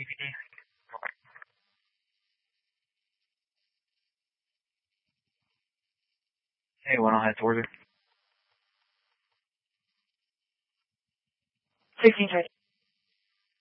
PPT. Hey, why don't I head towards her? 1620.